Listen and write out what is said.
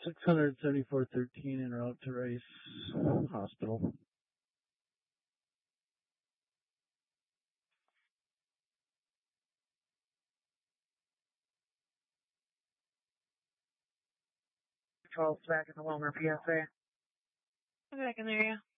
67413 en route to Rice Hospital. Control's back in the Wilmer PSA. I'm back in the area.